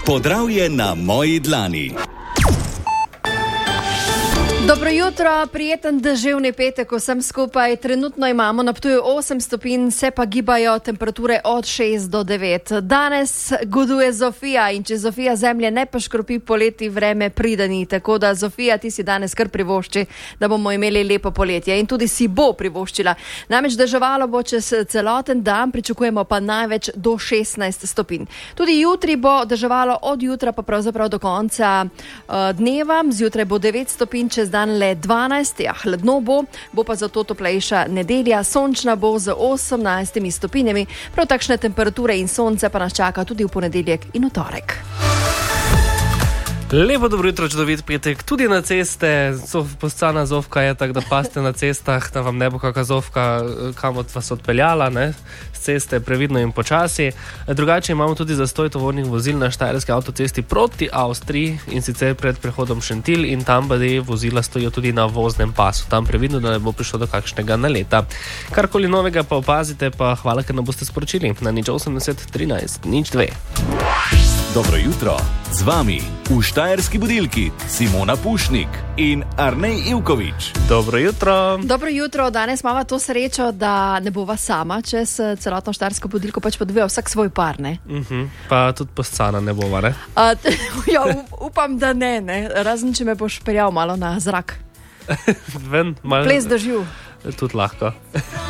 Podravje na moji dlani. Dobro jutro, prijeten deževni petek vsem skupaj. Trenutno imamo na Ptuju 8 stopinj, se pa gibajo temperature od 6 do 9. Danes goduje Zofija in če Zofija zemlje ne poškropi poleti, vreme pridani. Tako da Zofija, ti si danes kar privošči, da bomo imeli lepo poletje in tudi si bo privoščila. Namreč deževalo bo čez celoten dan, pričakujemo pa največ do 16 stopinj. Tudi jutri bo deževalo od jutra pa pravzaprav do konca dneva. Zjutraj bo 9 stopinj, čez dan le 12, hladno bo pa zato toplejša nedelja, sončna bo z 18 stopinjami, prav takšne temperature in sonce pa nas čaka tudi v ponedeljek in v torek. Lepo dobro jutro, čudovit petek, tudi na ceste, postana zovka je tak, da paste na cestah, da vam ne bo kakšna zovka kam od vas odpeljala, ne? Z ceste previdno in počasi. Drugače imamo tudi zastoj tovornih vozil na štajerski avtocesti proti Avstriji in sicer pred prehodom Šentilj in tam bade vozila stojijo tudi na voznem pasu. Tam previdno, da ne bo prišlo do kakšnega naleta. Karkoli novega pa opazite, pa hvala, ker nam boste sporočili na 080 13 02. Dobro jutro, z vami v Štajerski budilki Simona Pušnik in Arnej Ivković. Dobro jutro. Dobro jutro, danes imamo to srečo, da ne bova sama čez celotno Štajersko budilko, pač pa dobiva vsak svoj par, ne? Pa tudi postana ne bova, ne? Ja, upam, da ne, razen če me boš peljal malo na zrak. Ven, malo... Ples doživ. Tudi lahko.